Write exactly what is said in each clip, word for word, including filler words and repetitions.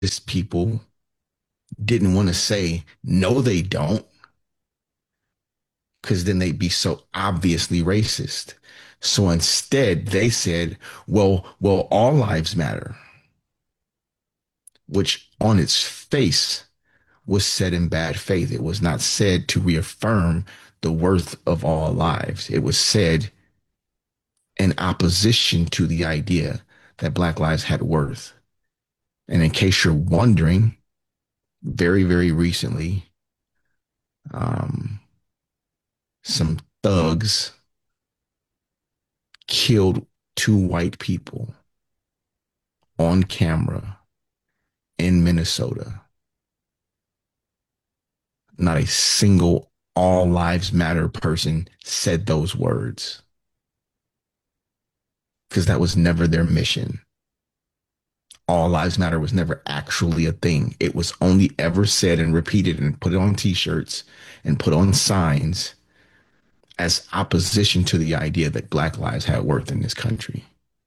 people didn't want to say, no, they don't, because then they'd be so obviously racist. So instead, they said, well, well, all lives matter, which on its face was said in bad faith. It was not said to reaffirm the worth of all lives. It was said in opposition to the idea that Black lives had worth. And in case you're wondering, very, very recently, um, some thugs killed two white people on camera in Minnesota. Not a single all lives matter person said those words because that was never their mission. All lives matter was never actually a thing. It was only ever said and repeated and put on t-shirts and put on signs as opposition to the idea that Black lives had worth in this country.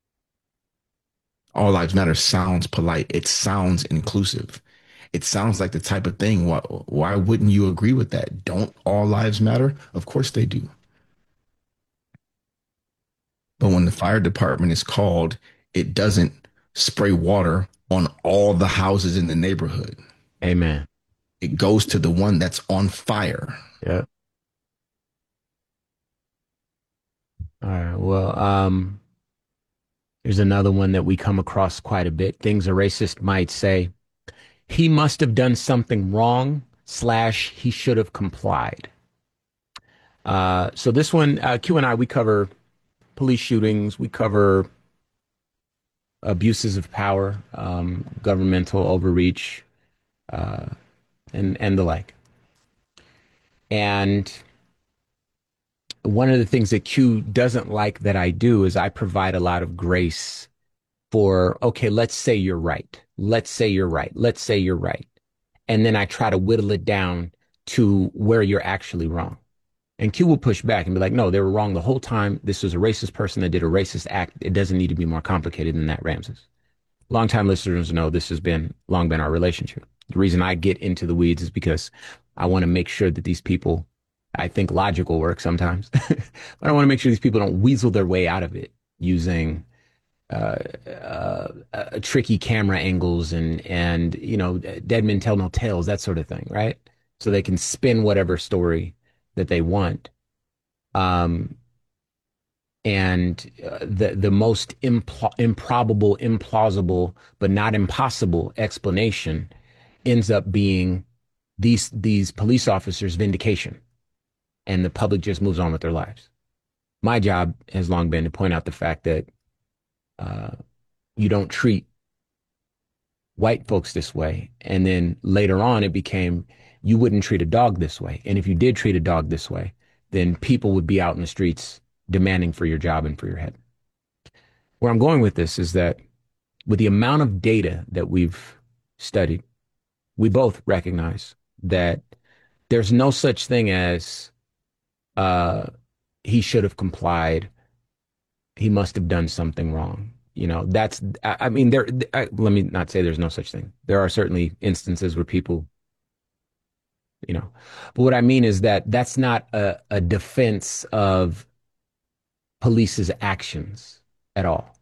All lives matter sounds polite. It sounds inclusive. It sounds like the type of thing. Why, why wouldn't you agree with that? Don't all lives matter? Of course they do. But when the fire department is called, it doesn't spray water on all the houses in the neighborhood. Amen. It goes to the one that's on fire. Yeah. All right. Well, um, here's another one that we come across quite a bit. Things a racist might say, he must have done something wrong, slash, he should have complied. Uh, so this one, uh, Q and I, we cover police shootings, we cover abuses of power, um, governmental overreach, uh, and and the like. And one of the things that Q doesn't like that I do is I provide a lot of grace for, okay, let's say you're right. Let's say you're right. Let's say you're right. And then I try to whittle it down to where you're actually wrong. And Q will push back and be like, no, they were wrong the whole time. This was a racist person that did a racist act. It doesn't need to be more complicated than that, Ramses. Longtime listeners know this has been long been our relationship. The reason I get into the weeds is because I want to make sure that these people, I think logic will work sometimes, but I want to make sure these people don't weasel their way out of it using uh, uh, uh, tricky camera angles and, and, you know, dead men tell no tales, that sort of thing, right? So they can spin whatever story that they want. Um, and uh, the the most impl- improbable, implausible, but not impossible explanation ends up being these these police officers' vindication, and the public just moves on with their lives. My job has long been to point out the fact that uh, you don't treat white folks this way, and then later on it became you wouldn't treat a dog this way, and if you did treat a dog this way, then people would be out in the streets demanding for your job and for your head. Where I'm going with this is that with the amount of data that we've studied, we both recognize that there's no such thing as uh, he should have complied. He must have done something wrong. You know, that's, I, I mean, there, I, let me not say there's no such thing. There are certainly instances where people, you know, but what I mean is that that's not a, a defense of police's actions at all.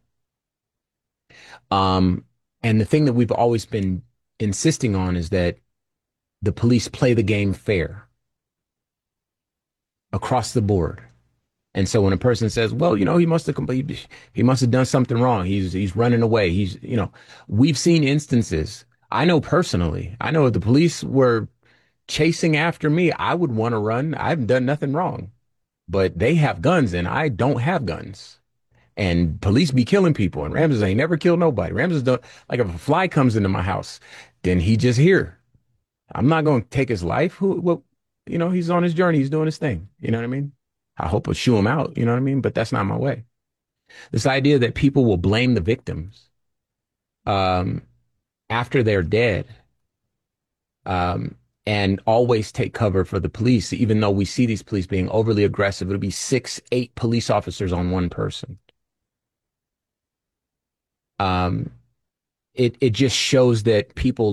Um, and the thing that we've always been insisting on is that the police play the game fair across the board. And so when a person says, well, you know, he must have completed, he must have done something wrong. He's he's running away. He's, you know, we've seen instances. I know personally, I know if the police were chasing after me, I would want to run. I haven't done nothing wrong, but they have guns and I don't have guns. And police be killing people. And Ramses ain't never killed nobody. Ramses don't, like if a fly comes into my house, then he just here. I'm not going to take his life. Who, well, you know, he's on his journey. He's doing his thing. You know what I mean? I hope I'll shoo him out. You know what I mean? But that's not my way. This idea that people will blame the victims um, after they're dead um, and always take cover for the police, even though we see these police being overly aggressive. It'll be six, eight police officers on one person. Um, it it just shows that people